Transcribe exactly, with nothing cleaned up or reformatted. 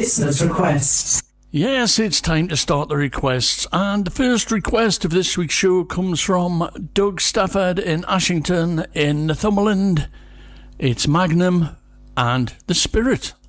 listeners' requests. Yes, it's time to start the requests, and the first request of this week's show comes from Doug Stafford in Ashington in Northumberland. It's Magnum and The Spirit.